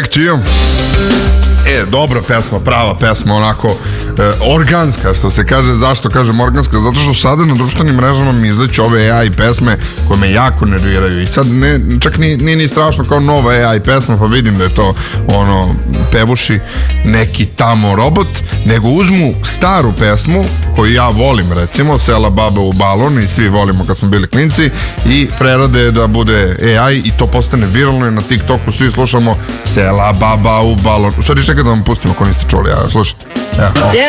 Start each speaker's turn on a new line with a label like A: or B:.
A: Back to You. Dobra pesma, prava pesma, onako organska, što se kaže. Zašto kažem organska? Zato što sada na društvenim mrežama mi izleću ove AI pesme koje me jako nerviraju i sad čak nije ni strašno kao nova AI pesma, pa vidim da je to pevuši neki tamo robot, nego uzmu staru pesmu koju ja volim, recimo Sela baba u balon, i svi volimo kad smo bili klinci, i prerade da bude AI i to postane viralno i na TikToku svi slušamo Sela baba u balon. U stvari čekaj da vam pustimo ako niste čuli, ja slušam.